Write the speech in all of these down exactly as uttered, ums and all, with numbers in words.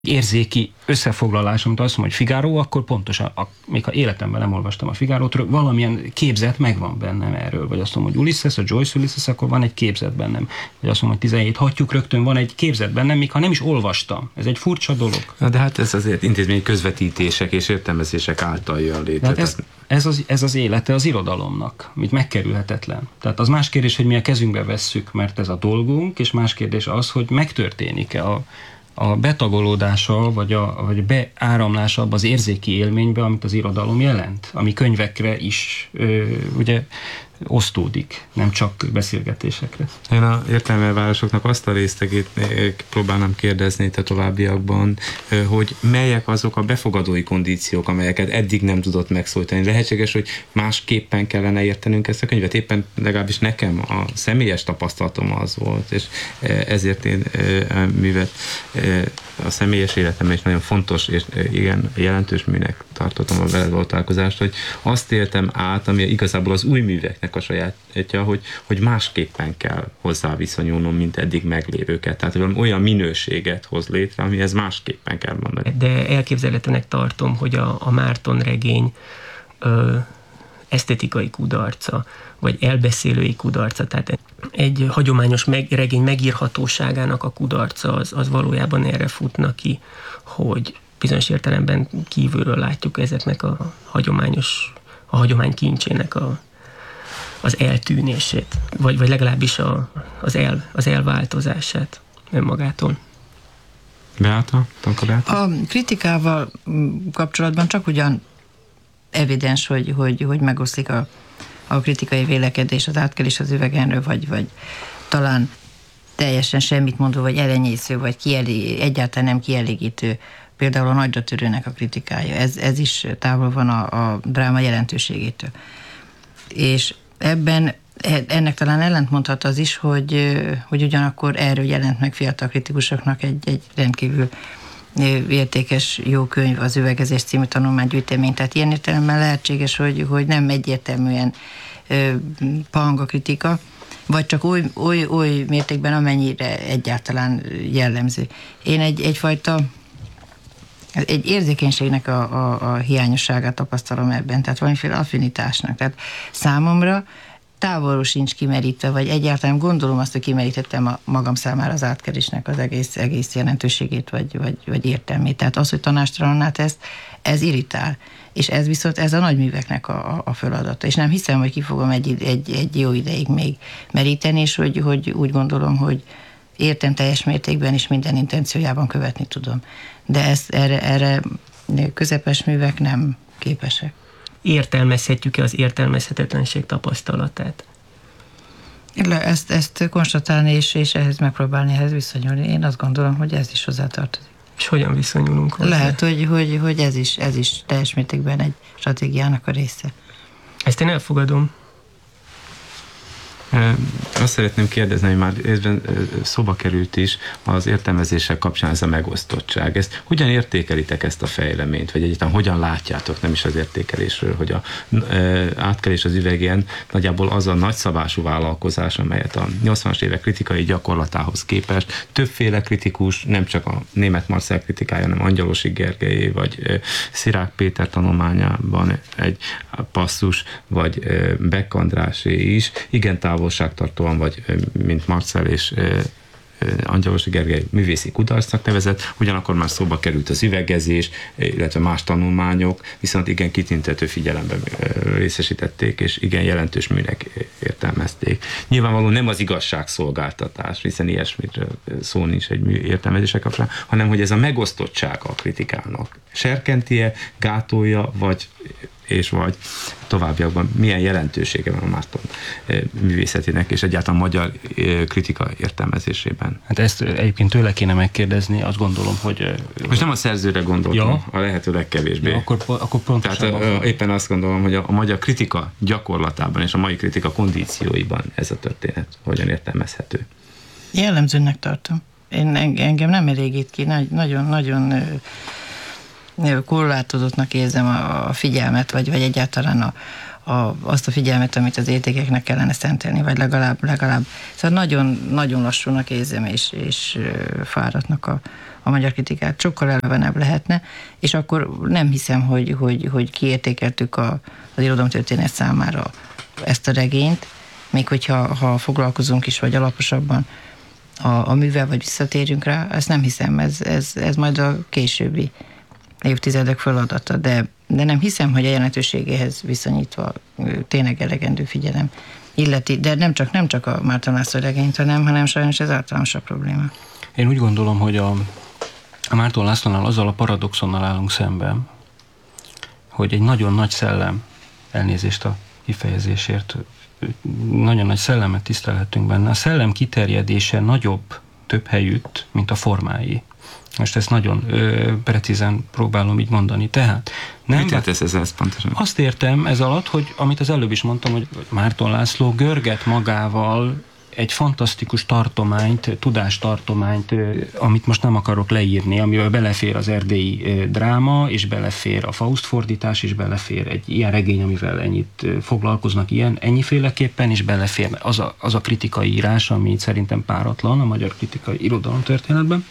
érzéki összefoglalás, amit azt mondom, hogy Figaro, akkor pontosan, a, még ha életemben nem olvastam a Figarót, valamilyen képzet megvan bennem erről. Vagy azt mondom, hogy Ulysses, a Joyce Ulysses, akkor van egy képzet bennem. Vagy azt mondom, hogy tizenhét hattyúk, rögtön van egy képzet bennem, még ha nem is olvastam. Ez egy furcsa dolog. Na, de hát ez azért intézményi közvetítések és értelmezések által jön létre. Hát ez, ez, az, ez az élete az irodalomnak, amit megkerülhetetlen. Tehát az más kérdés, hogy mi a kezünkbe vesszük, mert ez a dolgunk, és más kérdés az, hogy megtörténik-e a a betagolódása, vagy a vagy beáramlása abba az érzéki élménybe, amit az irodalom jelent, ami könyvekre is ö, ugye osztódik, nem csak beszélgetésekre. Én a értelmelvárosoknak azt a részlegét próbálnám kérdezni a továbbiakban, hogy melyek azok a befogadói kondíciók, amelyeket eddig nem tudott megszólítani. Lehetséges, hogy másképpen kellene értenünk ezt a könyvet. Éppen legalábbis nekem a személyes tapasztalatom az volt, és ezért én, mivel a személyes életemben is nagyon fontos és igen jelentős műnek tartottam a veled való találkozást, hogy azt éltem át, ami igazából az új műveknek a sajátja, hogy, hogy másképpen kell hozzá viszonyulnom, mint eddig meglévőket. Tehát valami olyan minőséget hoz létre, amihez másképpen kell mondani. De elképzelhetőnek tartom, hogy a, a Márton regény ö, esztetikai kudarca, vagy elbeszélői kudarca, tehát egy hagyományos meg, regény megírhatóságának a kudarca, az, az valójában erre futna ki, hogy bizonyos értelemben kívülről látjuk ezeknek a hagyományos, a hagyomány kincsének a, az eltűnését, vagy, vagy legalábbis a, az, el, az elváltozását önmagától. Beáta? Tanka Beáta? A kritikával kapcsolatban csak ugyan evidens, hogy, hogy, hogy megoszlik a, a kritikai vélekedés, az átkelés az üvegenről, vagy, vagy talán teljesen semmit mondó, vagy elenyésző, vagy kielég, egyáltalán nem kielégítő, például a nagyra törőnek a kritikája. Ez, ez is távol van a, a dráma jelentőségétől. És ebben ennek talán ellentmondhat az is, hogy, hogy ugyanakkor erről jelent meg fiatal kritikusoknak egy, egy rendkívül értékes jó könyv, az Üvegezés című tanulmánygyűjtemény. Tehát ilyen értelemben lehetséges, hogy, hogy nem egyértelműen pang a kritika, vagy csak oly, oly, oly mértékben, amennyire egyáltalán jellemző. Én egy, egyfajta egy érzékenységnek a, a, a hiányosságát tapasztalom ebben, tehát valamiféle affinitásnak. Tehát számomra távolról sincs kimerítve, vagy egyáltalán gondolom azt, hogy kimerítettem a magam számára az átkerésnek az egész, egész jelentőségét, vagy, vagy, vagy értelmét. Tehát az, hogy tanástalanná ezt, ez irritál. És ez viszont ez a nagyműveknek a, a feladata. És nem hiszem, hogy ki fogom egy, egy, egy jó ideig még meríteni, és hogy, hogy úgy gondolom, hogy értem teljes mértékben, és minden intenciójában követni tudom. De ezt, erre, erre közepes művek nem képesek. Értelmezhetjük-e az értelmezhetetlenség tapasztalatát? Le, ezt, ezt konstatálni, és, és ehhez megpróbálni, ehhez viszonyulni. Én azt gondolom, hogy ez is hozzátartozik. És hogyan viszonyulunk hozzá? Lehet, hogy, hogy, hogy ez, is, ez is teljes mértékben egy stratégiának a része. Ezt én elfogadom. Azt szeretném kérdezni, hogy már részben szóba került is az értelmezéssel kapcsán ez a megosztottság. Ezt hogyan értékelitek ezt a fejleményt, vagy egyáltalán hogyan látjátok, nem is az értékelésről, hogy a e, átkelés az üvegén nagyjából az a nagyszabású vállalkozás, amelyet a nyolcvanas évek kritikai gyakorlatához képest többféle kritikus, nem csak a német Marcel kritikája, hanem Angyalosi Gergelyé, vagy e, Szirák Péter tanulmányában egy passzus, vagy e, Beck Andrásé is, igen távol távolságtartóan, vagy mint Marcel és Angyalosi Gergely művészi kudarcnak nevezett, ugyanakkor már szóba került az üvegezés, illetve más tanulmányok, viszont igen kitüntető figyelemben részesítették, és igen jelentős műnek értelmezték. Nyilvánvalóan nem az igazságszolgáltatás, hiszen ilyesmit szó nincs egy mű értelmezése kapcsán, hanem hogy ez a megosztottsága a kritikának serkenti-e, gátolja, vagy és vagy továbbiakban milyen jelentősége van a Márton művészetének és egyáltalán magyar kritika értelmezésében. Hát ezt egyébként tőle kéne megkérdezni, azt gondolom, hogy... Most nem a szerzőre gondoltam, ja. A lehető legkevésbé. Ja, akkor, akkor pontosan. Tehát éppen azt gondolom, hogy a, a magyar kritika gyakorlatában és a mai kritika kondícióiban ez a történet hogyan értelmezhető. Jellemzőnek tartom. Én engem nem elégít ki, nagyon-nagyon korlátozottnak érzem a figyelmet, vagy, vagy egyáltalán a, a, azt a figyelmet, amit az értékeknek kellene szentelni, vagy legalább, legalább. Szóval nagyon, nagyon lassúnak érzem, és, és fáradtnak a, a magyar kritikát. Sokkal elevenebb lehetne, és akkor nem hiszem, hogy, hogy, hogy kiértékeltük a, az irodalomtörténet számára ezt a regényt, még hogyha ha foglalkozunk is, vagy alaposabban a, a művel, vagy visszatérünk rá, ezt nem hiszem, ez, ez, ez majd a későbbi évtizedek feladata, de, de nem hiszem, hogy a jelentőségéhez viszonyítva tényleg elegendő figyelem illeti, de nem csak, nem csak a Márton László regényt, hanem, hanem sajnos ez általánosabb probléma. Én úgy gondolom, hogy a, a Márton Lászlónál azzal a paradoxonnal állunk szemben, hogy egy nagyon nagy szellem, elnézést a kifejezésért, nagyon nagy szellemet tisztelhetünk benne. A szellem kiterjedése nagyobb, több helyütt, mint a formái. Most ezt nagyon ö, precízen próbálom így mondani. Tehát nem mit értesz ez, ez pontosan? Azt értem ez alatt, hogy amit az előbb is mondtam, hogy Márton László görget magával egy fantasztikus tartományt, tudástartományt, amit most nem akarok leírni, amivel belefér az erdélyi dráma, és belefér a Faust fordítás, és belefér egy ilyen regény, amivel ennyit foglalkoznak ilyen, ennyiféleképpen, és belefér az a, az a kritikai írás, ami szerintem páratlan a magyar kritikai irodalomtörténetben.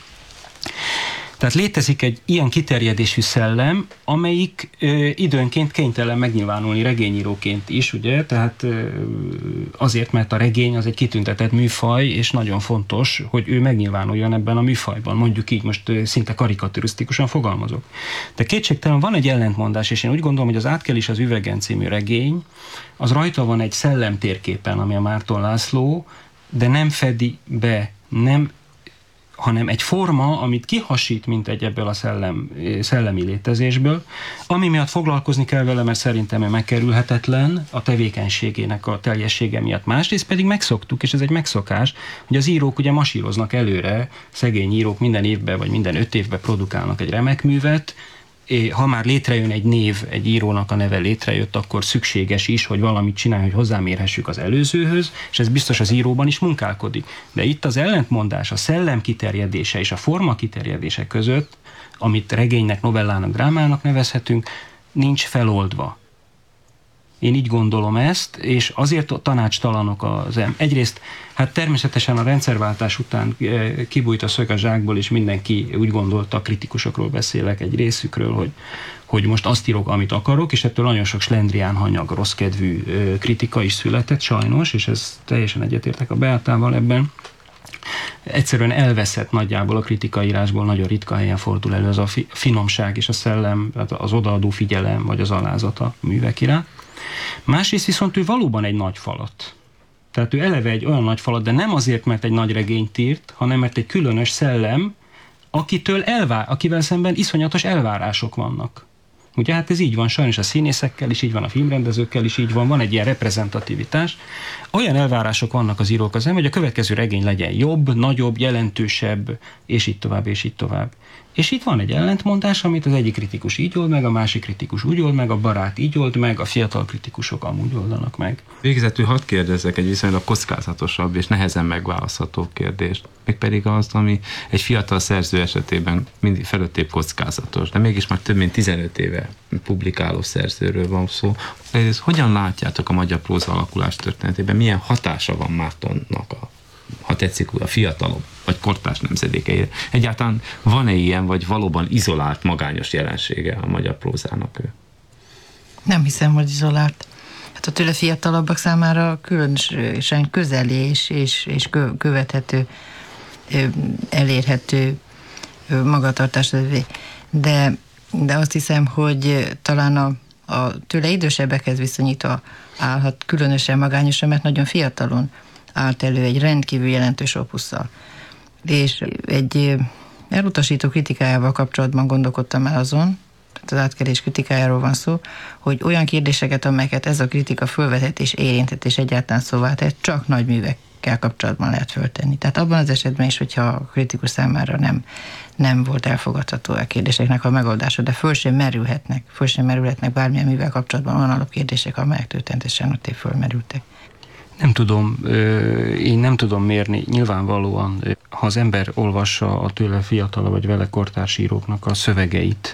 Tehát létezik egy ilyen kiterjedésű szellem, amelyik ö, időnként kénytelen megnyilvánulni regényíróként is, ugye, tehát ö, azért, mert a regény az egy kitüntetett műfaj, és nagyon fontos, hogy ő megnyilvánuljon ebben a műfajban. Mondjuk így, most ö, szinte karikaturisztikusan fogalmazok. De kétségtelen van egy ellentmondás, és én úgy gondolom, hogy az Átkelés az üvegen című regény, az rajta van egy szellemtérképen, ami a Márton László, de nem fedi be, nem hanem egy forma, amit kihasít, mint egy ebből a szellem, szellemi létezésből, ami miatt foglalkozni kell vele, mert szerintem ő megkerülhetetlen a tevékenységének a teljessége miatt. Másrészt pedig megszoktuk, és ez egy megszokás, hogy az írók ugye masíroznak előre, szegény írók minden évben, vagy minden öt évben produkálnak egy remek művet, ha már létrejön egy név, egy írónak a neve létrejött, akkor szükséges is, hogy valamit csinálj, hogy hozzámérhessük az előzőhöz, és ez biztos az íróban is munkálkodik. De itt az ellentmondás, a szellem kiterjedése és a forma kiterjedése között, amit regénynek, novellának, drámának nevezhetünk, nincs feloldva. Én így gondolom ezt, és azért tanácstalanok az em. Egyrészt, hát természetesen a rendszerváltás után kibújt a szög a zsákból, és mindenki úgy gondolta, kritikusokról beszélek egy részükről, hogy, hogy most azt írok, amit akarok, és ettől nagyon sok slendrián, hanyag, rosszkedvű kritika is született, sajnos, és ez teljesen egyetértek a Beátával ebben. Egyszerűen elveszett nagyjából a kritikaírásból, nagyon ritka helyen fordul elő az a finomság és a szellem, az odaadó figyelem, vagy az alázat a művek iránt. Másrészt viszont ő valóban egy nagy falat. Tehát ő eleve egy olyan nagy falat, de nem azért, mert egy nagy regényt írt, hanem mert egy különös szellem, akitől elvár, akivel szemben iszonyatos elvárások vannak. Ugye hát ez így van, sajnos a színészekkel is így van, a filmrendezőkkel is így van, van egy ilyen reprezentativitás. Olyan elvárások vannak az írók az ember, hogy a következő regény legyen jobb, nagyobb, jelentősebb, és így tovább, és így tovább. És itt van egy ellentmondás, amit az egyik kritikus így old meg, a másik kritikus úgy old meg, a barát így old meg, a fiatal kritikusok amúgy oldanak meg. Végezetül hadd kérdezzek egy viszonylag kockázatosabb és nehezen megválasztható kérdést. Mégpedig az, ami egy fiatal szerző esetében mindig felőttébb kockázatos, de mégis már több mint tizenöt éve publikáló szerzőről van szó. Ez hogyan látjátok a magyar próza alakulás történetében? Milyen hatása van Mártonnak a, ha tetszik, a fiatalok vagy kortárs nemzedékeire? Egyáltalán van-e ilyen, vagy valóban izolált, magányos jelensége a magyar prózának ő? Nem hiszem, hogy izolált. Hát a tőle fiatalabbak számára különösen közeli és, és, és követhető, elérhető magatartás. De, de azt hiszem, hogy talán a, a tőle idősebbekhez viszonyítva állhat különösen magányosan, mert nagyon fiatalon állt elő egy rendkívül jelentős opusszal. És egy elutasító kritikájával kapcsolatban gondolkodtam el azon, tehát az Átkelés kritikájáról van szó, hogy olyan kérdéseket, amelyeket ez a kritika fölvetett és érintett és egyáltalán szóvá tett, csak nagy művekkel kapcsolatban lehet föltenni. Tehát abban az esetben is, hogyha a kritikus számára nem, nem volt elfogadható a kérdéseknek a megoldása, de föl sem merülhetnek, föl sem merülhetnek bármilyen művel kapcsolatban olyan alapkérdések, amelyek történetesen ott fölmerültek. Nem tudom, én nem tudom mérni, nyilvánvalóan, ha az ember olvassa a tőle fiatala vagy vele kortárs íróknak a szövegeit,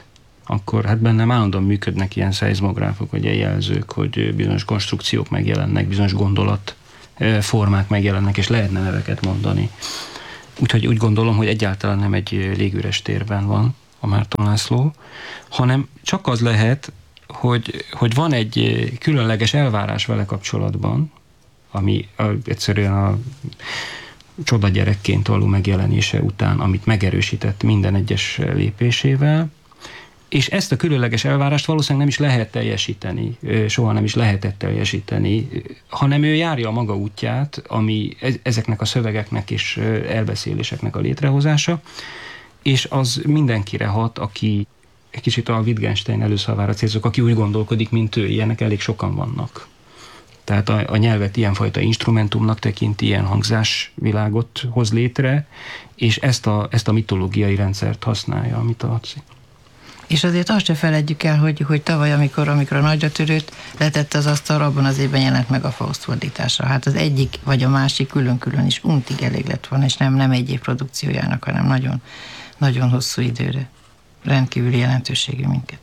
akkor hát bennem állandóan működnek ilyen szeizmográfok, vagy ilyen jelzők, hogy bizonyos konstrukciók megjelennek, bizonyos gondolatformák megjelennek, és lehetne neveket mondani. Úgyhogy úgy gondolom, hogy egyáltalán nem egy légüres térben van a Márton László, hanem csak az lehet, hogy, hogy van egy különleges elvárás vele kapcsolatban, ami a, egyszerűen a csoda gyerekként való megjelenése után, amit megerősített minden egyes lépésével, és ezt a különleges elvárást valószínűleg nem is lehet teljesíteni, soha nem is lehetett teljesíteni, hanem ő járja a maga útját, ami ezeknek a szövegeknek és elbeszéléseknek a létrehozása, és az mindenkire hat, aki egy kicsit a Wittgenstein előszavára célzok, aki úgy gondolkodik, mint ő, ilyenek elég sokan vannak. Tehát a, a nyelvet ilyenfajta instrumentumnak tekinti, ilyen hangzásvilágot hoz létre, és ezt a, ezt a mitológiai rendszert használja, amit a Laci. És azért azt se feledjük el, hogy, hogy tavaly, amikor, amikor a nagyra törőt letette az asztalra, abban az évben jelent meg a Faust fordítása. Hát az egyik vagy a másik külön-külön is untig elég lett volna, és nem, nem egy év produkciójának, hanem nagyon, nagyon hosszú időre. Rendkívüli jelentőségű minket.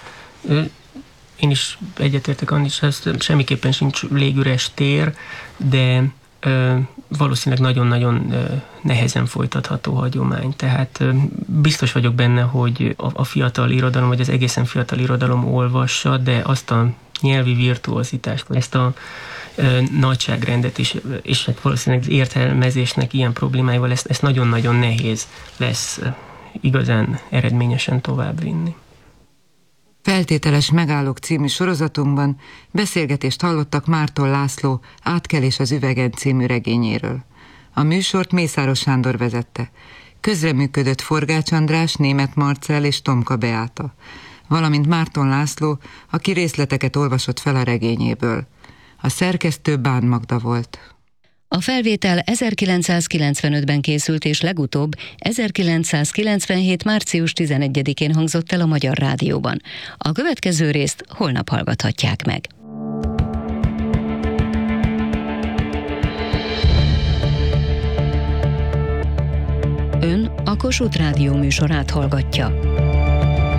Én is egyetértek, Andis, ez semmiképpen sincs légüres tér, de ö, valószínűleg nagyon-nagyon ö, nehezen folytatható hagyomány. Tehát ö, biztos vagyok benne, hogy a, a fiatal irodalom, vagy az egészen fiatal irodalom olvassa, de azt a nyelvi virtuozitást, ezt a ö, nagyságrendet is, és hát valószínűleg az értelmezésnek ilyen problémáival ezt, ezt nagyon-nagyon nehéz lesz ö, igazán eredményesen továbbvinni. Feltételes megállók című sorozatunkban beszélgetést hallottak Márton László Átkelés az üvegen című regényéről. A műsort Mészáros Sándor vezette. Közreműködött Forgács András, Németh Marcell és Tomka Beáta, valamint Márton László, aki részleteket olvasott fel a regényéből. A szerkesztő Bán Magda volt. A felvétel ezerkilencszázkilencvenötben készült, és legutóbb ezerkilencszázkilencvenhét. március tizenegyedikén hangzott el a Magyar Rádióban. A következő részt holnap hallgathatják meg. Ön a Kossuth Rádió műsorát hallgatja.